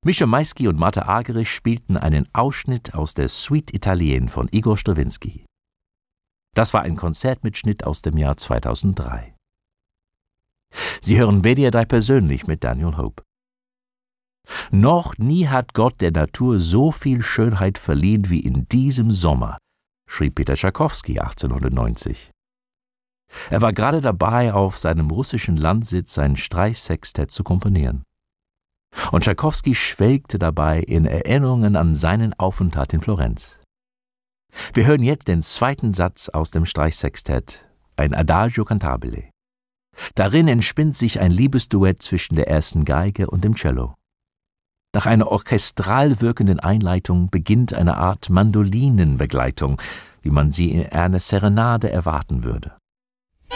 Mischa Maisky und Marta Argerich spielten einen Ausschnitt aus der Suite Italienne von Igor Strawinski. Das war ein Konzertmitschnitt aus dem Jahr 2003. Sie hören WDR 3 persönlich mit Daniel Hope. Noch nie hat Gott der Natur so viel Schönheit verliehen wie in diesem Sommer, schrieb Peter Tschaikowski 1890. Er war gerade dabei, auf seinem russischen Landsitz sein Streichsextett zu komponieren. Und Tschaikowski schwelgte dabei in Erinnerungen an seinen Aufenthalt in Florenz. Wir hören jetzt den zweiten Satz aus dem Streichsextett, ein Adagio cantabile. Darin entspinnt sich ein Liebesduett zwischen der ersten Geige und dem Cello. Nach einer orchestral wirkenden Einleitung beginnt eine Art Mandolinenbegleitung, wie man sie in einer Serenade erwarten würde.